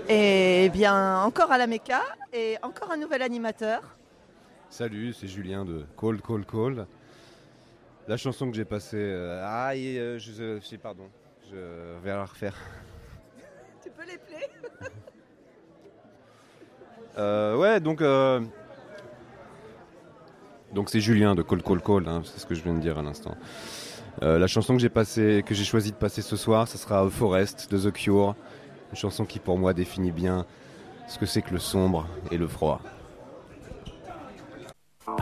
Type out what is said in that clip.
Et bien, encore à la Mecca et encore un nouvel animateur. Salut, c'est Julien de Call Call Call. La chanson que j'ai passée. Pardon, je vais la refaire. Tu peux les play. Ouais, donc c'est Julien de Call Call Call, hein, c'est ce que je viens de dire à l'instant. La chanson que j'ai choisi de passer ce soir, ça sera Forest de The Cure. Une chanson qui pour moi définit bien ce que c'est que le sombre et le froid.